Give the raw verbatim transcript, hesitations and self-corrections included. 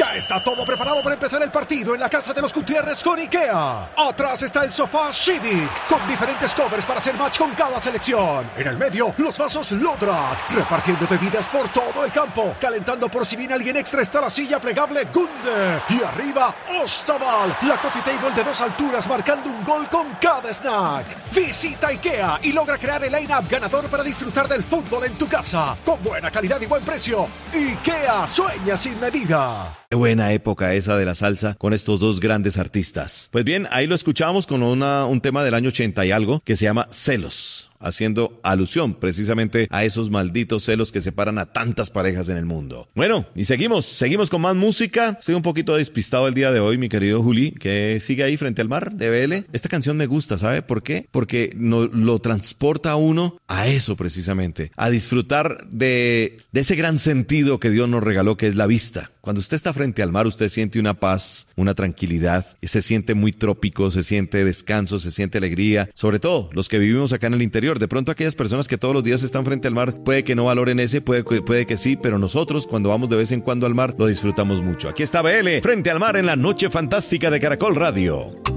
Ya está todo preparado para empezar el partido en la casa de los Gutiérrez con IKEA. Atrás está el sofá Civic, con diferentes covers para hacer match con cada selección. En el medio, los vasos Lodrat, repartiendo bebidas por todo el campo. Calentando por si viene alguien extra está la silla plegable Gunde. Y arriba, Ostaval, la coffee table de dos alturas marcando un gol con cada snack. Visita IKEA y logra crear el line-up ganador para disfrutar del fútbol en tu casa. Con buena calidad y buen precio. IKEA, sueña sin medida. Qué buena época esa de la salsa con estos dos grandes artistas. Pues bien, ahí lo escuchamos con una, un tema del año ochenta y algo que se llama Celos, haciendo alusión precisamente a esos malditos celos que separan a tantas parejas en el mundo. Bueno, y seguimos, seguimos con más música. Estoy un poquito despistado el día de hoy, mi querido Juli, que sigue ahí frente al mar de B L. Esta canción me gusta, ¿sabe por qué? Porque no, lo transporta a uno a eso precisamente, a disfrutar de, de ese gran sentido que Dios nos regaló, que es la vista. Cuando usted está frente al mar, usted siente una paz, una tranquilidad, y se siente muy trópico, se siente descanso, se siente alegría. Sobre todo los que vivimos acá en el interior. De pronto aquellas personas que todos los días están frente al mar, puede que no valoren ese, puede, puede que sí, pero nosotros cuando vamos de vez en cuando al mar, lo disfrutamos mucho. Aquí está B L, frente al mar en la noche fantástica de Caracol Radio.